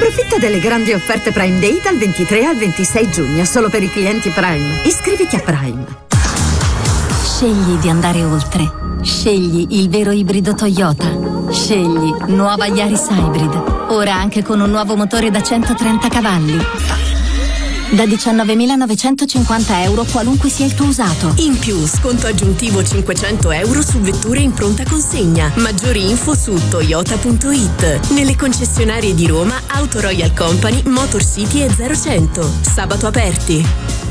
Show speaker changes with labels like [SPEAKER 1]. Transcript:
[SPEAKER 1] Approfitta delle grandi offerte Prime Day dal 23 al 26 giugno, solo per i clienti Prime. Iscriviti a Prime.
[SPEAKER 2] Scegli di andare oltre. Scegli il vero ibrido Toyota. Scegli nuova Yaris Hybrid. Ora anche con un nuovo motore da 130 cavalli. Da 19.950 euro qualunque sia il tuo usato.
[SPEAKER 3] In più, sconto aggiuntivo 500 euro su vetture in pronta consegna. Maggiori info su toyota.it. Nelle concessionarie di Roma, Auto Royal Company, Motor City e 0100. Sabato aperti.